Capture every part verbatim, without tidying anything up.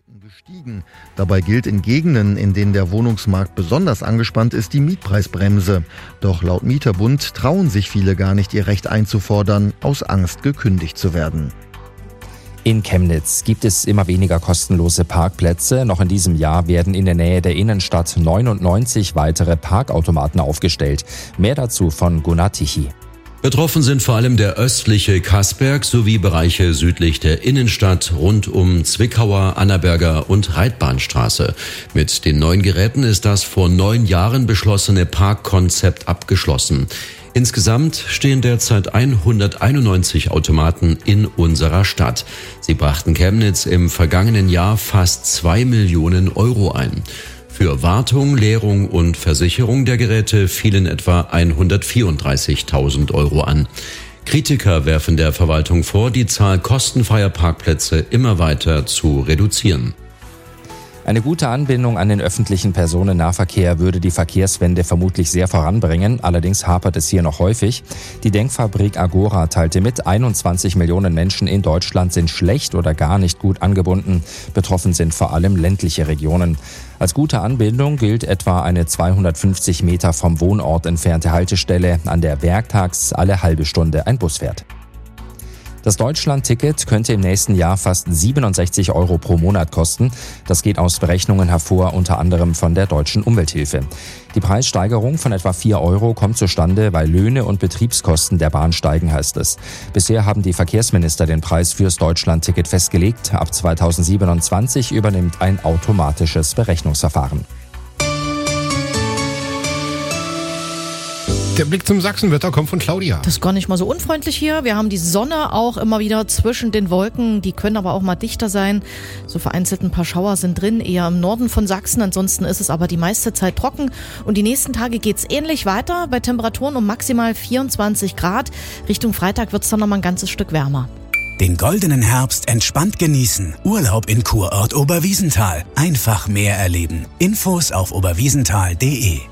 gestiegen. Dabei gilt in Gegenden, in denen der Wohnungsmarkt besonders angespannt ist, die Mietpreisbremse. Doch laut Mieterbund trauen sich viele gar nicht, ihr Recht einzufordern, aus Angst gekündigt zu werden. In Chemnitz gibt es immer weniger kostenlose Parkplätze. Noch in diesem Jahr werden in der Nähe der Innenstadt neunundneunzig weitere Parkautomaten aufgestellt. Mehr dazu von Gunnar Tichy. Betroffen sind vor allem der östliche Kaßberg sowie Bereiche südlich der Innenstadt rund um Zwickauer, Annaberger und Reitbahnstraße. Mit den neuen Geräten ist das vor neun Jahren beschlossene Parkkonzept abgeschlossen. Insgesamt stehen derzeit hunderteinundneunzig Automaten in unserer Stadt. Sie brachten Chemnitz im vergangenen Jahr fast zwei Millionen Euro ein. Für Wartung, Leerung und Versicherung der Geräte fielen etwa hundertvierunddreißigtausend Euro an. Kritiker werfen der Verwaltung vor, die Zahl kostenfreier Parkplätze immer weiter zu reduzieren. Eine gute Anbindung an den öffentlichen Personennahverkehr würde die Verkehrswende vermutlich sehr voranbringen. Allerdings hapert es hier noch häufig. Die Denkfabrik Agora teilte mit, einundzwanzig Millionen Menschen in Deutschland sind schlecht oder gar nicht gut angebunden. Betroffen sind vor allem ländliche Regionen. Als gute Anbindung gilt etwa eine zweihundertfünfzig Meter vom Wohnort entfernte Haltestelle, an der werktags alle halbe Stunde ein Bus fährt. Das Deutschland-Ticket könnte im nächsten Jahr fast siebenundsechzig Euro pro Monat kosten. Das geht aus Berechnungen hervor, unter anderem von der Deutschen Umwelthilfe. Die Preissteigerung von etwa vier Euro kommt zustande, weil Löhne und Betriebskosten der Bahn steigen, heißt es. Bisher haben die Verkehrsminister den Preis fürs Deutschland-Ticket festgelegt. Ab zweitausendsiebenundzwanzig übernimmt ein automatisches Berechnungsverfahren. Der Blick zum Sachsenwetter kommt von Claudia. Das ist gar nicht mal so unfreundlich hier. Wir haben die Sonne auch immer wieder zwischen den Wolken. Die können aber auch mal dichter sein. So vereinzelt ein paar Schauer sind drin, eher im Norden von Sachsen. Ansonsten ist es aber die meiste Zeit trocken. Und die nächsten Tage geht's ähnlich weiter. Bei Temperaturen um maximal vierundzwanzig Grad. Richtung Freitag wird's dann noch mal ein ganzes Stück wärmer. Den goldenen Herbst entspannt genießen. Urlaub in Kurort Oberwiesenthal. Einfach mehr erleben. Infos auf oberwiesenthal punkt de.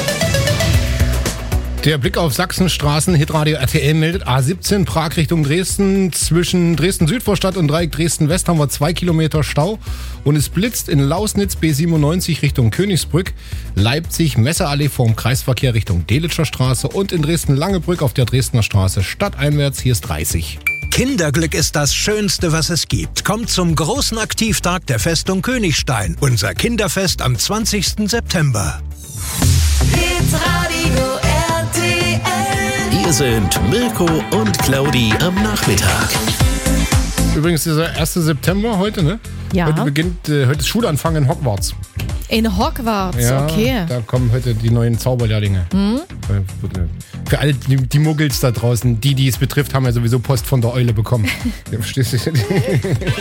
Der Blick auf Sachsenstraßen, Hitradio R T L meldet A siebzehn Prag Richtung Dresden. Zwischen Dresden-Südvorstadt und Dreieck Dresden-West haben wir zwei Kilometer Stau. Und es blitzt in Lausnitz B siebenundneunzig Richtung Königsbrück. Leipzig Messerallee vorm Kreisverkehr Richtung Delitscher Straße. Und in Dresden-Langebrück auf der Dresdner Straße stadteinwärts. Hier ist dreißig. Kinderglück ist das Schönste, was es gibt. Kommt zum großen Aktivtag der Festung Königstein. Unser Kinderfest am zwanzigsten September. Hitradio R T L. Hier sind Mirko und Claudi am Nachmittag. Übrigens dieser erste September heute, ne? Ja. Heute beginnt, äh, heute ist Schulanfang in Hogwarts. In Hogwarts, ja, okay. Da kommen heute die neuen Zauberlehrlinge. Hm? Für alle die, die Muggels da draußen, die, die es betrifft, haben ja sowieso Post von der Eule bekommen. Ja, verstehst du?